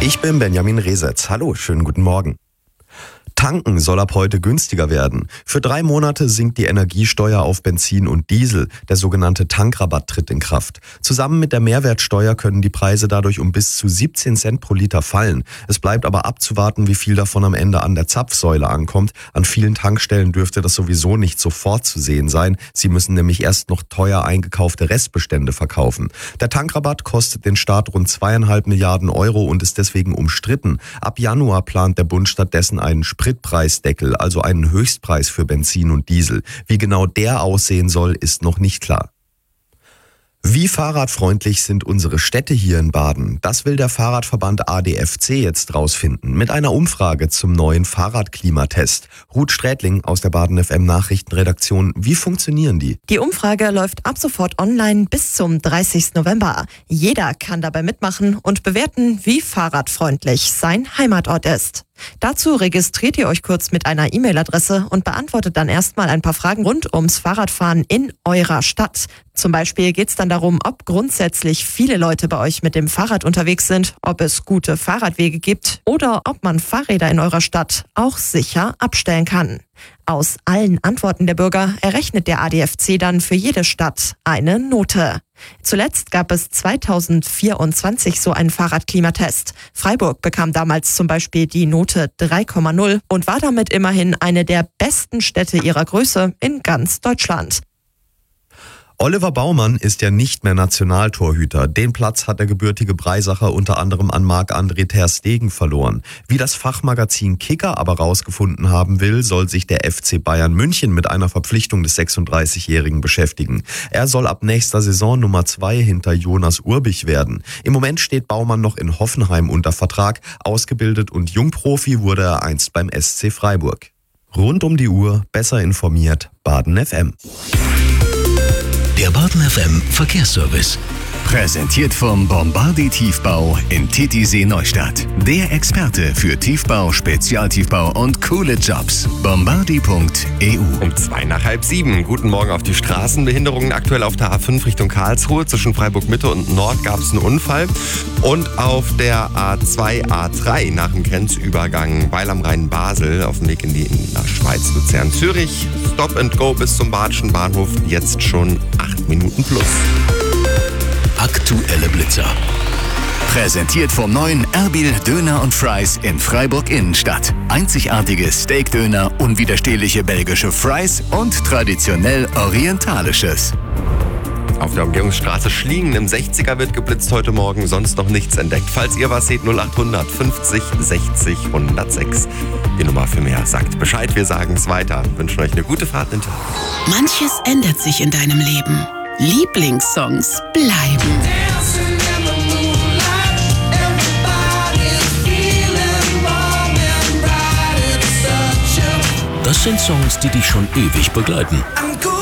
Ich bin Benjamin Resetz. Hallo, schönen guten Morgen. Tanken soll ab heute günstiger werden. Für 3 Monate sinkt die Energiesteuer auf Benzin und Diesel. Der sogenannte Tankrabatt tritt in Kraft. Zusammen mit der Mehrwertsteuer können die Preise dadurch um bis zu 17 Cent pro Liter fallen. Es bleibt aber abzuwarten, wie viel davon am Ende an der Zapfsäule ankommt. An vielen Tankstellen dürfte das sowieso nicht sofort zu sehen sein. Sie müssen nämlich erst noch teuer eingekaufte Restbestände verkaufen. Der Tankrabatt kostet den Staat rund 2,5 Milliarden Euro und ist deswegen umstritten. Ab Januar plant der Bund stattdessen einen Spritpreisdeckel, also einen Höchstpreis für Benzin und Diesel. Wie genau der aussehen soll, ist noch nicht klar. Wie fahrradfreundlich sind unsere Städte hier in Baden? Das will der Fahrradverband ADFC jetzt rausfinden mit einer Umfrage zum neuen Fahrradklimatest. Ruth Strätling aus der Baden FM Nachrichtenredaktion. Wie funktionieren die? Die Umfrage läuft ab sofort online bis zum 30. November. Jeder kann dabei mitmachen und bewerten, wie fahrradfreundlich sein Heimatort ist. Dazu registriert ihr euch kurz mit einer E-Mail-Adresse und beantwortet dann erstmal ein paar Fragen rund ums Fahrradfahren in eurer Stadt. Zum Beispiel geht es dann darum, ob grundsätzlich viele Leute bei euch mit dem Fahrrad unterwegs sind, ob es gute Fahrradwege gibt oder ob man Fahrräder in eurer Stadt auch sicher abstellen kann. Aus allen Antworten der Bürger errechnet der ADFC dann für jede Stadt eine Note. Zuletzt gab es 2024 so einen Fahrradklimatest. Freiburg bekam damals zum Beispiel die Note 3,0 und war damit immerhin eine der besten Städte ihrer Größe in ganz Deutschland. Oliver Baumann ist ja nicht mehr Nationaltorhüter. Den Platz hat der gebürtige Breisacher unter anderem an Marc-André ter Stegen verloren. Wie das Fachmagazin Kicker aber rausgefunden haben will, soll sich der FC Bayern München mit einer Verpflichtung des 36-Jährigen beschäftigen. Er soll ab nächster Saison Nummer 2 hinter Jonas Urbich werden. Im Moment steht Baumann noch in Hoffenheim unter Vertrag. Ausgebildet und Jungprofi wurde er einst beim SC Freiburg. Rund um die Uhr, besser informiert, Baden FM. Der Baden FM Verkehrsservice. Präsentiert vom Bombardi Tiefbau in Titisee Neustadt. Der Experte für Tiefbau, Spezialtiefbau und coole Jobs. Bombardi.eu. Um 6:06. Guten Morgen auf die Straßenbehinderungen. Aktuell auf der A5 Richtung Karlsruhe. Zwischen Freiburg Mitte und Nord gab es einen Unfall. Und auf der A2, A3 nach dem Grenzübergang Weil am Rhein Basel auf dem Weg in die Schweiz, Luzern, Zürich. Stop and go bis zum Badischen Bahnhof. Jetzt schon 8 Minuten plus. Aktuelle Blitzer. Präsentiert vom neuen Erbil Döner und Fries in Freiburg Innenstadt. Einzigartige Steakdöner, unwiderstehliche belgische Fries und traditionell orientalisches. Auf der Umgehungsstraße Schliengen im 60er wird geblitzt heute Morgen, sonst noch nichts entdeckt. Falls ihr was seht, 0800 50 60 106. Die Nummer für mehr sagt Bescheid, wir sagen es weiter. Wünschen euch eine gute Fahrt in den Tag. Manches ändert sich in deinem Leben. Lieblingssongs bleiben. Das sind Songs, die dich schon ewig begleiten.